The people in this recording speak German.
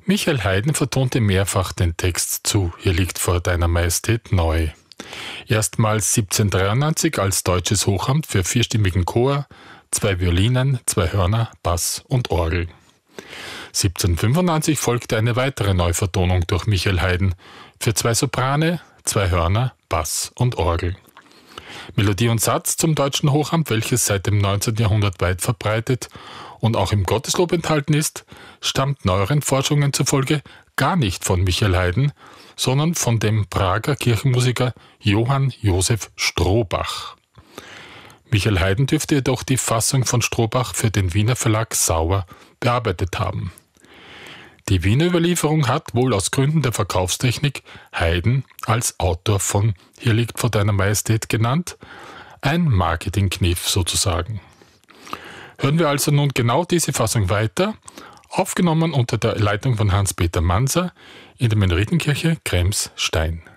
Michael Haydn vertonte mehrfach den Text zu Hier liegt vor deiner Majestät neu. Erstmals 1793 als Deutsches Hochamt für vierstimmigen Chor, 2 Violinen, 2 Hörner, Bass und Orgel. 1795 folgte eine weitere Neuvertonung durch Michael Haydn für 2 Soprane, 2 Hörner, Bass und Orgel. Melodie und Satz zum Deutschen Hochamt, welches seit dem 19. Jahrhundert weit verbreitet und auch im Gotteslob enthalten ist, stammt neueren Forschungen zufolge gar nicht von Michael Haydn, sondern von dem Prager Kirchenmusiker Johann Josef Strohbach. Michael Haydn dürfte jedoch die Fassung von Strohbach für den Wiener Verlag Sauer bearbeitet haben. Die Wiener Überlieferung hat, wohl aus Gründen der Verkaufstechnik, Haydn als Autor von Hier liegt vor deiner Majestät genannt, ein Marketingkniff sozusagen. Hören wir also nun genau diese Fassung weiter, aufgenommen unter der Leitung von Hans-Peter Manser in der Menoritenkirche Krems-Stein.